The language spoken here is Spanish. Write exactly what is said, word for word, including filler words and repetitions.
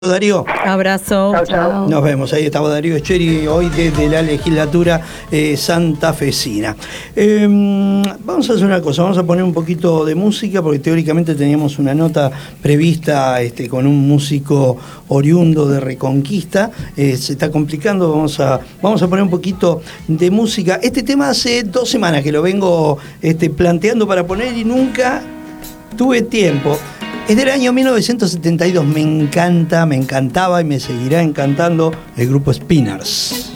Darío. Abrazo. Chao, chao. Nos vemos. Ahí estaba Darío Echeri, hoy desde la legislatura eh, santafesina. Eh, vamos a hacer una cosa, vamos a poner un poquito de música, porque teóricamente teníamos una nota prevista este, con un músico oriundo de Reconquista. Eh, se está complicando, vamos a, vamos a poner un poquito de música. Este tema hace dos semanas que lo vengo este, planteando para poner y nunca tuve tiempo. Es del año mil novecientos setenta y dos, me encanta, me encantaba y me seguirá encantando el grupo Spinners.